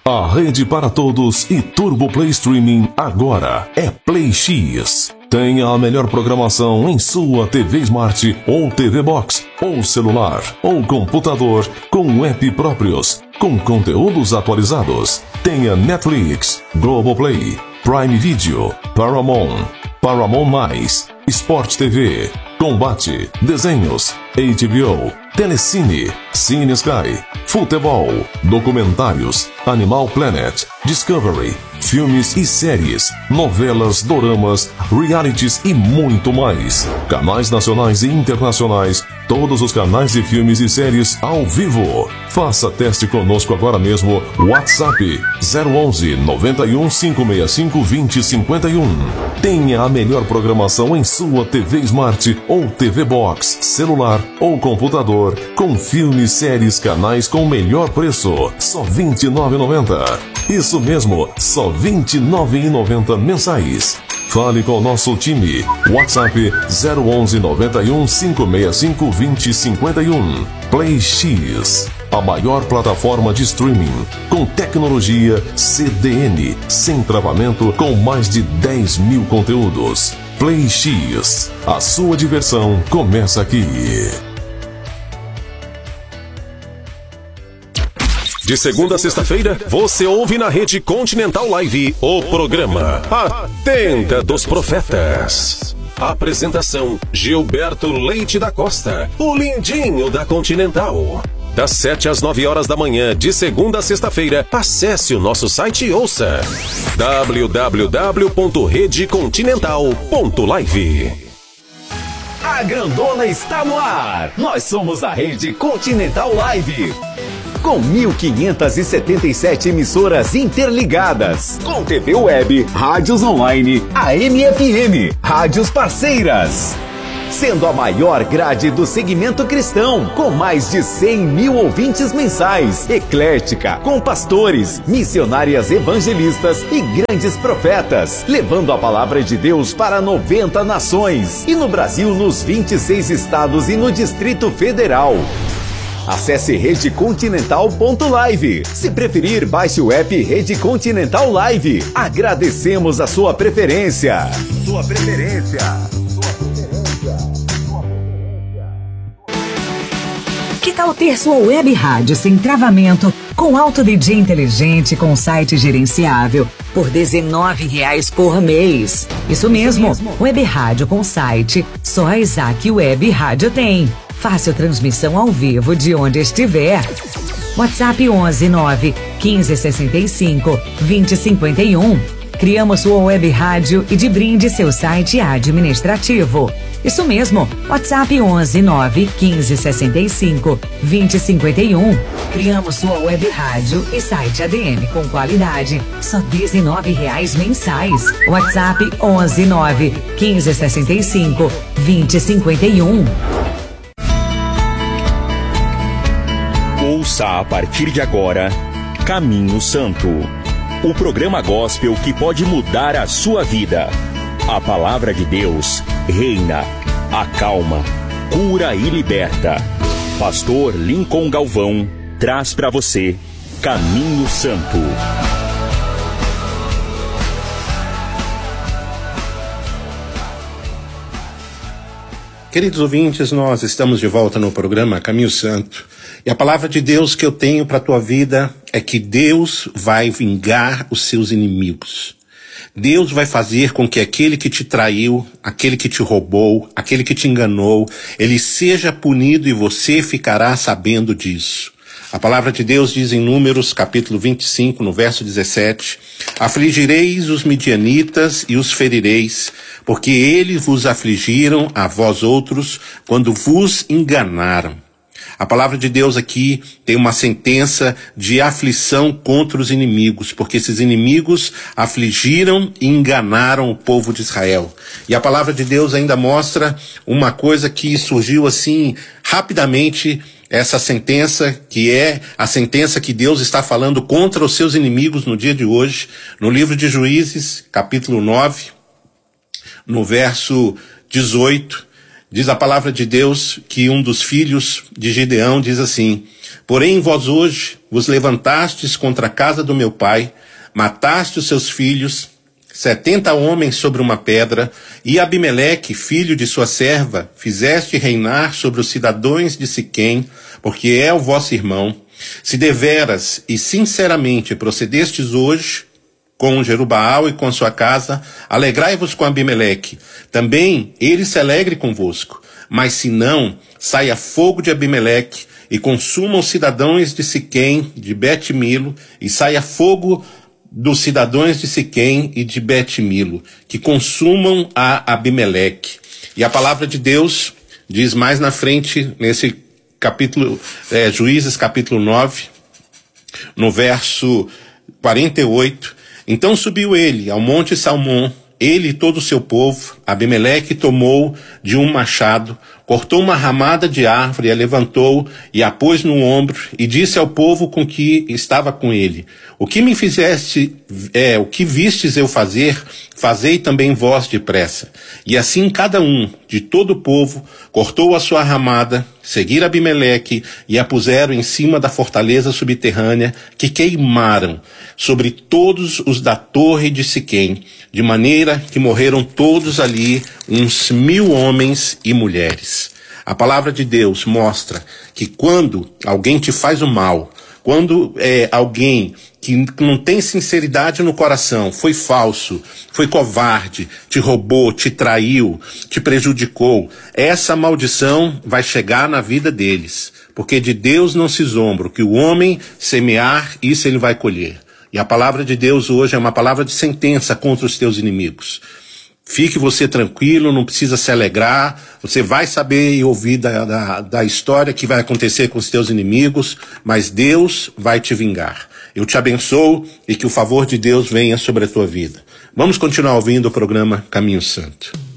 A rede para todos e Turbo Play Streaming agora é Play X. Tenha a melhor programação em sua TV Smart ou TV Box, ou celular, ou computador, com app próprios, com conteúdos atualizados. Tenha Netflix, Globoplay, Prime Video, Paramount, Paramount+, Sport TV, Combate, Desenhos, HBO, Telecine, Cine Sky, Futebol, Documentários, Animal Planet, Discovery, filmes e séries, novelas, doramas, realities e muito mais. Canais nacionais e internacionais, todos os canais de filmes e séries ao vivo. Faça teste conosco agora mesmo. WhatsApp 011 91 565 2051. Tenha a melhor programação em sua TV Smart ou TV Box, celular ou computador, com filmes, séries, canais com melhor preço. Só R$ 29,90. Isso mesmo, só R$ 29,90 mensais. Fale com o nosso time. WhatsApp 011 91 565 2051. Play X, a maior plataforma de streaming com tecnologia CDN, sem travamento, com mais de 10 mil conteúdos. Play X, a sua diversão começa aqui. De segunda a sexta-feira, você ouve na Rede Continental Live o programa A Tenda dos Profetas. Apresentação: Gilberto Leite da Costa, o lindinho da Continental. Das 7 às 9 horas da manhã, de segunda a sexta-feira, acesse o nosso site e ouça www.redecontinental.live. A Grandona está no ar. Nós somos a Rede Continental Live. Com 1.577 emissoras interligadas, com TV web, rádios online, AM e FM, rádios parceiras. Sendo a maior grade do segmento cristão, com mais de 100 mil ouvintes mensais, eclética, com pastores, missionárias evangelistas e grandes profetas, levando a palavra de Deus para 90 nações, e no Brasil nos 26 estados e no Distrito Federal. Acesse redecontinental.live. Se preferir, baixe o app Rede Continental Live. Agradecemos a sua preferência. Que tal ter sua web rádio sem travamento, com alto DJ inteligente, com site gerenciável, por R$19 por mês? Isso mesmo, web rádio com site, só a Isaac Web Rádio tem. Fácil transmissão ao vivo de onde estiver. WhatsApp 11 9 15 65 20 51. Criamos sua web rádio e de brinde seu site administrativo. Isso mesmo, WhatsApp 11 9 15 65 20 51. Criamos sua web rádio e site ADM com qualidade, só R$19 mensais. WhatsApp 11 9 15 65 20 51. Ouça a partir de agora Caminho Santo, o programa gospel que pode mudar a sua vida. A palavra de Deus reina, acalma, cura e liberta. Pastor Lincoln Galvão traz para você Caminho Santo. Queridos ouvintes, nós estamos de volta no programa Caminho Santo. E a palavra de Deus que eu tenho para a tua vida é que Deus vai vingar os seus inimigos. Deus vai fazer com que aquele que te traiu, aquele que te roubou, aquele que te enganou, ele seja punido e você ficará sabendo disso. A palavra de Deus diz em Números, capítulo 25, no verso 17, afligireis os midianitas e os ferireis, porque eles vos afligiram a vós outros quando vos enganaram. A palavra de Deus aqui tem uma sentença de aflição contra os inimigos, porque esses inimigos afligiram e enganaram o povo de Israel. E a palavra de Deus ainda mostra uma coisa que surgiu assim rapidamente, essa sentença que é a sentença que Deus está falando contra os seus inimigos no dia de hoje, no livro de Juízes, capítulo 9, no verso 18, Diz a palavra de Deus que um dos filhos de Gideão diz assim: porém vós hoje vos levantastes contra a casa do meu pai, mataste os seus filhos, 70 homens sobre uma pedra, e Abimeleque, filho de sua serva, fizeste reinar sobre os cidadãos de Siquém, porque é o vosso irmão. Se deveras e sinceramente procedestes hoje com Jerubaal e com sua casa, alegrai-vos com Abimeleque. Também ele se alegre convosco. Mas se não, saia fogo de Abimeleque e consuma os cidadãos de Siquém, de Bet-Milo, e saia fogo dos cidadãos de Siquém e de Bet-Milo, que consumam a Abimeleque. E a palavra de Deus diz mais na frente, nesse capítulo, Juízes capítulo 9, no verso 48, então subiu ele ao monte Salmão, ele e todo o seu povo. Abimeleque tomou de um machado, cortou uma ramada de árvore, a levantou e a pôs no ombro, e disse ao povo com que estava com ele: o que me fizeste, o que vistes eu fazer, fazei também vós depressa. E assim cada um de todo o povo cortou a sua ramada, seguiram Abimeleque e a puseram em cima da fortaleza subterrânea, que queimaram sobre todos os da torre de Siquém, de maneira que morreram todos ali, uns 1000 homens e mulheres. A palavra de Deus mostra que quando alguém te faz o mal, quando alguém que não tem sinceridade no coração, foi falso, foi covarde, te roubou, te traiu, te prejudicou, essa maldição vai chegar na vida deles, porque de Deus não se zombra, o que o homem semear, isso ele vai colher. E a palavra de Deus hoje é uma palavra de sentença contra os teus inimigos. Fique você tranquilo, não precisa se alegrar, você vai saber e ouvir da história que vai acontecer com os teus inimigos, mas Deus vai te vingar. Eu te abençoo e que o favor de Deus venha sobre a tua vida. Vamos continuar ouvindo o programa Caminho Santo.